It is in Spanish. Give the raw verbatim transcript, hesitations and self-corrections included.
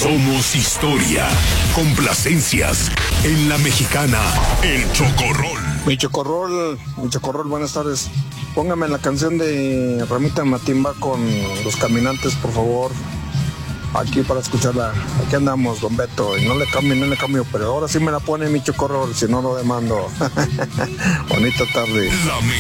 Somos historia, complacencias en la mexicana, El Chocorrol. Mi Chocorrol, mi Chocorrol, buenas tardes. Póngame la canción de Ramita Matimba con Los Caminantes, por favor. Aquí para escucharla. Aquí andamos, don Beto. Y no le cambio, no le cambio, pero ahora sí me la pone mi Chocorrol, si no lo demando. Bonita tarde. La